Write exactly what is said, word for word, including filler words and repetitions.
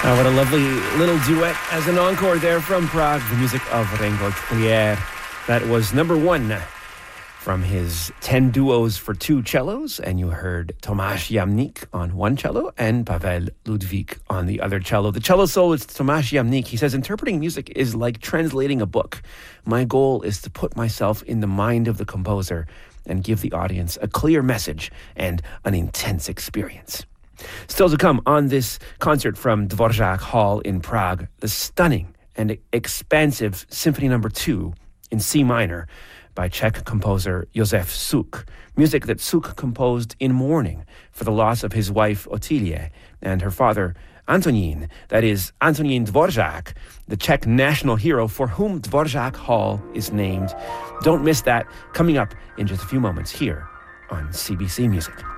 Oh, what a lovely little duet as an encore there from Prague, the music of Rengo Trier. That was number one from his ten duos for two cellos, and you heard Tomáš Jamník on one cello and Pavel Ludvík on the other cello. The cello soloist Tomáš Jamník, he says, interpreting music is like translating a book. My goal is to put myself in the mind of the composer and give the audience a clear message and an intense experience. Still to come on this concert from Dvorak Hall in Prague, the stunning and expansive Symphony Number Two in C minor by Czech composer Josef Suk. Music that Suk composed in mourning for the loss of his wife Otilie and her father Antonín, that is Antonín Dvorak, the Czech national hero for whom Dvorak Hall is named. Don't miss that, coming up in just a few moments here on C B C Music.